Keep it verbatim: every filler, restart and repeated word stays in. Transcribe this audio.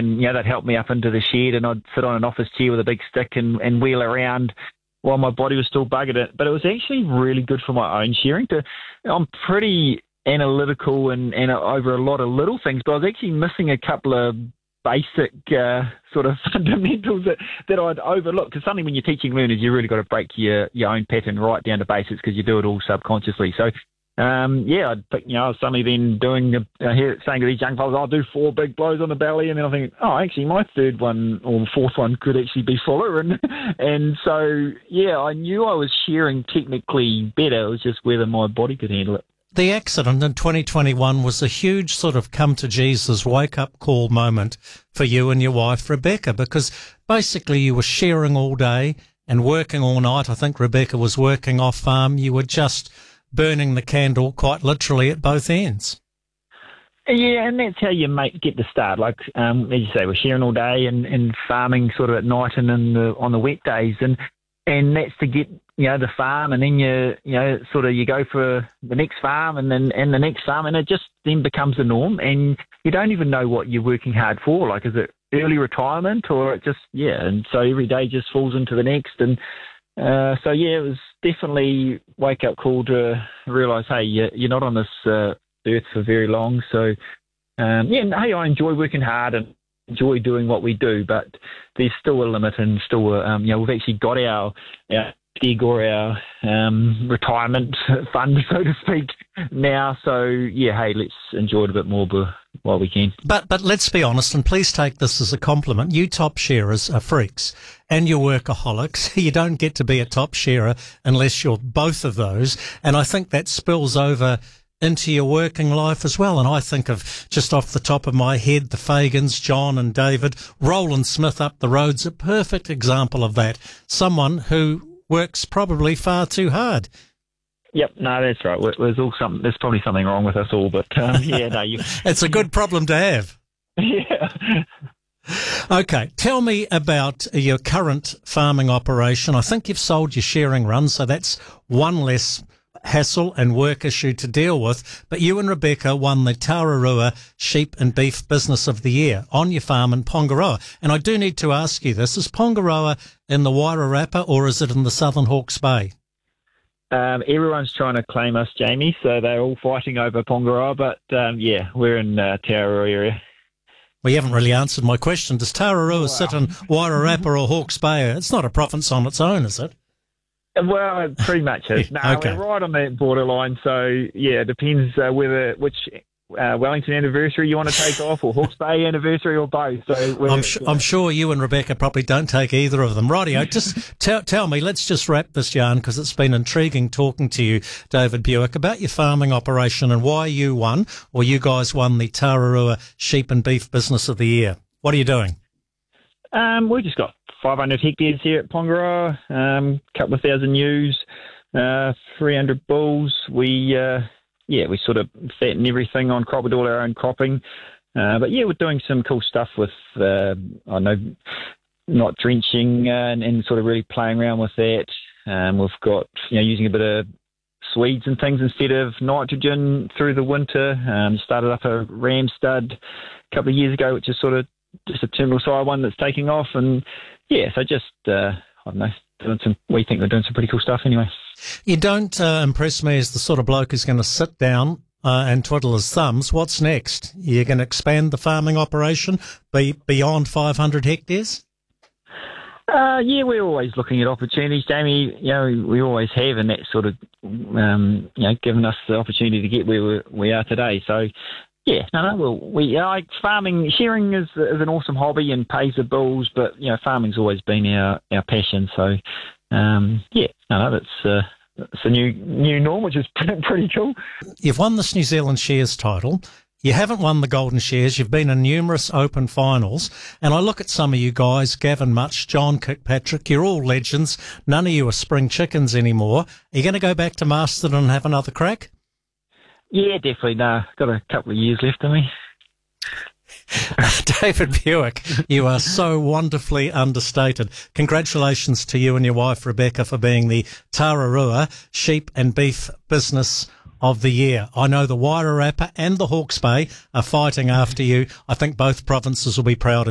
and, you know, they'd help me up into the shed, and I'd sit on an office chair with a big stick and, and wheel around while my body was still buggered it. But it was actually really good for my own shearing. To, I'm pretty analytical and, and over a lot of little things, but I was actually missing a couple of basic uh, sort of fundamentals that, that I'd overlooked. Because something when you're teaching learners, you really got to break your, your own pattern right down to basics, because you do it all subconsciously. So, um, yeah, I'd pick, you know, I was suddenly then doing, uh, here, saying to these young fellas, I'll do four big blows on the belly, and then I think, oh, actually, my third one or fourth one could actually be fuller. And, and so, yeah, I knew I was shearing technically better. It was just whether my body could handle it. The accident in twenty twenty-one was a huge sort of come to Jesus wake-up call moment for you and your wife, Rebecca, because basically you were shearing all day and working all night. I think Rebecca was working off farm. You were just burning the candle quite literally at both ends. Yeah, and that's how you make get the start. Like, um, as you say, we're shearing all day and, and farming sort of at night and in the, on the wet days. And And that's to get, you know, the farm, and then you, you know, sort of you go for the next farm and then and the next farm, and it just then becomes the norm, and you don't even know what you're working hard for. Like, is it early retirement or it just, yeah, and so every day just falls into the next. And uh, so, yeah, it was definitely wake-up call to realise, hey, you're not on this uh, earth for very long. So, um, yeah, and, hey, I enjoy working hard and enjoy doing what we do, but there's still a limit, and still, um, you know, we've actually got our, our gig or our um, retirement fund, so to speak, now. So, yeah, hey, let's enjoy it a bit more while we can. But but let's be honest, and please take this as a compliment. You top shearers are freaks, and you're workaholics. You don't get to be a top shearer unless you're both of those, and I think that spills over into your working life as well. And I think of, just off the top of my head, the Fagans, John and David, Roland Smith up the road's a perfect example of that. Someone who works probably far too hard. Yep, no, that's right. There's all some, there's probably something wrong with us all, but um, yeah, no, you. It's a good problem to have. Yeah. Okay, tell me about your current farming operation. I think you've sold your shearing run, so that's one less hassle and work issue to deal with, but you and Rebecca won the Tararua Sheep and Beef Business of the Year on your farm in Pongaroa. And I do need to ask you this, is Pongaroa in the Wairarapa or is it in the Southern Hawke's Bay? Um, everyone's trying to claim us, Jamie, so they're all fighting over Pongaroa, but um, yeah, we're in uh, Tararua area. Well, you haven't really answered my question. Does Tararua wow. sit in Wairarapa or Hawke's Bay? It's not a province on its own, is it? Well, it pretty much is. No, okay. We're right on that borderline. So, yeah, it depends uh, whether which uh, Wellington anniversary you want to take off, or Hawke's Bay anniversary, or both. So I'm, sh- I'm sure you and Rebecca probably don't take either of them. Rightio, just tell, tell me, let's just wrap this yarn, because it's been intriguing talking to you, David Buick, about your farming operation and why you won, or you guys won, the Tararua Sheep and Beef Business of the Year. What are you doing? Um, we've just got five hundred hectares here at Pongaroa, a um, couple of thousand ewes, uh, three hundred bulls. We, uh, yeah, we sort of fatten everything on crop. We do all our own cropping. Uh, but yeah, we're doing some cool stuff with, uh, I know, not drenching uh, and, and sort of really playing around with that. Um, we've got, you know, using a bit of Swedes and things instead of nitrogen through the winter. Um, started up a ram stud a couple of years ago, which is sort of just a terminal side one that's taking off. And yeah, so just, uh, I don't know, doing some, we think we're doing some pretty cool stuff anyway. You don't uh, impress me as the sort of bloke who's going to sit down uh, and twiddle his thumbs. What's next? You're going to expand the farming operation be beyond five hundred hectares? Uh, yeah, we're always looking at opportunities, Jamie. You know, we always have, and that's sort of, um, you know, given us the opportunity to get where we, we are today. So, yeah, no, no, well, we you know, like farming, shearing is, is an awesome hobby and pays the bills, but you know, farming's always been our, our passion. So, um, yeah, no, no, that's uh, it's a new new norm, which is pretty cool. You've won this New Zealand Shares title. You haven't won the Golden Shares. You've been in numerous open finals, and I look at some of you guys, Gavin Much, John Kirkpatrick. You're all legends. None of you are spring chickens anymore. Are you going to go back to Masterton and have another crack? Yeah, definitely. No, got a couple of years left in me. David Buick, you are so wonderfully understated. Congratulations to you and your wife, Rebecca, for being the Tararua Sheep and Beef Business of the Year. I know the Wairarapa and the Hawke's Bay are fighting after you. I think both provinces will be proud of